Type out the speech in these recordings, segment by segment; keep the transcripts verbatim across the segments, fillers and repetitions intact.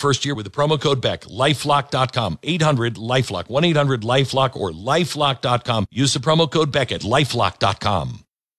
first year with the promo code Beck. lifelock dot com. eight hundred lifelock. one eight hundred lifelock or lifelock dot com. Use the promo code Beck at lifelock dot com.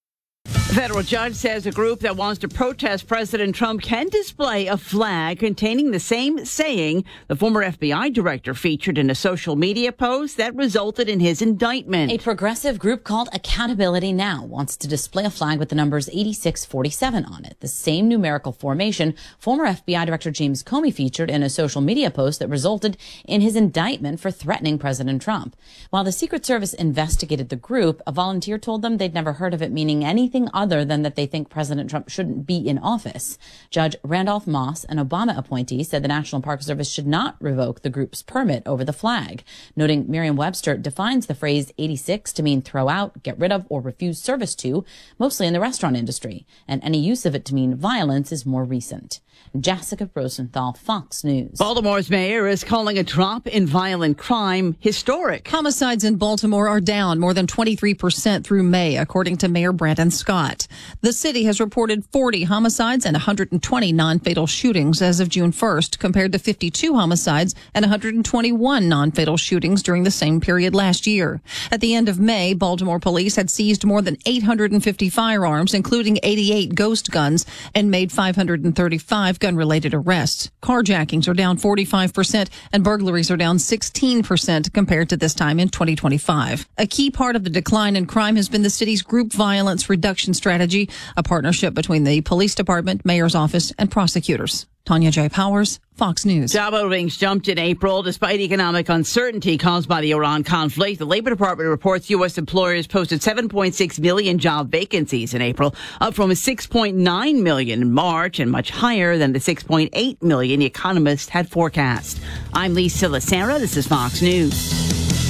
A federal judge says a group that wants to protest President Trump can display a flag containing the same saying the former F B I director featured in a social media post that resulted in his indictment. A progressive group called Accountability Now wants to display a flag with the numbers eighty-six forty-seven on it, the same numerical formation former F B I Director James Comey featured in a social media post that resulted in his indictment for threatening President Trump. While the Secret Service investigated the group, a volunteer told them they'd never heard of it meaning anything other than that they think President Trump shouldn't be in office. Judge Randolph Moss, an Obama appointee, said the National Park Service should not revoke the group's permit over the flag, noting Merriam-Webster defines the phrase eighty-six to mean throw out, get rid of, or refuse service to, mostly in the restaurant industry, and any use of it to mean violence is more recent. Jessica Rosenthal, Fox News. Baltimore's mayor is calling a drop in violent crime historic. Homicides in Baltimore are down more than twenty-three percent through May, according to Mayor Brandon Scott. The city has reported forty homicides and one hundred twenty non-fatal shootings as of June first, compared to fifty-two homicides and one hundred twenty-one non-fatal shootings during the same period last year. At the end of May, Baltimore police had seized more than eight hundred fifty firearms, including eighty-eight ghost guns, and made five hundred thirty-five gun-related arrests. Carjackings are down forty-five percent and burglaries are down sixteen percent compared to this time in twenty twenty-five. A key part of the decline in crime has been the city's group violence reduction strategy, a partnership between the police department, mayor's office, and prosecutors. Tanya J. Powers, Fox News. Job openings jumped in April despite economic uncertainty caused by the Iran conflict. The Labor Department reports U S employers posted seven point six million job vacancies in April, up from six point nine million in March and much higher than the six point eight million economists had forecast. I'm Lisa Lacera. This is Fox News.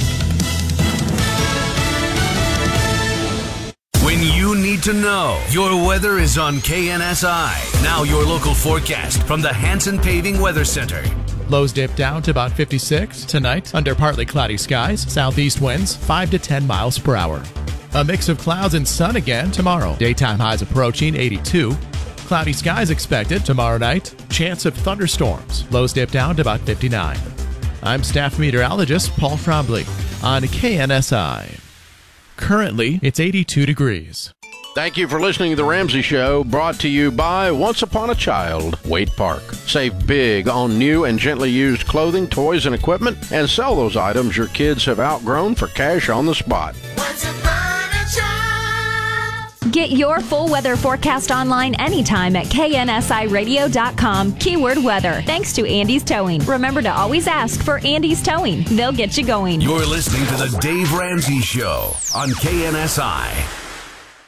When you need to know, your weather is on K N S I. Now your local forecast from the Hanson Paving Weather Center. Lows dip down to about fifty-six tonight under partly cloudy skies. Southeast winds five to ten miles per hour. A mix of clouds and sun again tomorrow. Daytime highs approaching eighty-two. Cloudy skies expected tomorrow night. Chance of thunderstorms. Lows dip down to about fifty-nine. I'm staff meteorologist Paul Frombly on K N S I. Currently, it's eighty-two degrees. Thank you for listening to The Ramsey Show, brought to you by Once Upon a Child, Waite Park. Save big on new and gently used clothing, toys, and equipment, and sell those items your kids have outgrown for cash on the spot. Once upon a child. Get your full weather forecast online anytime at K N S I radio dot com, keyword weather. Thanks to Andy's Towing. Remember to always ask for Andy's Towing. They'll get you going. You're listening to The Dave Ramsey Show on K N S I.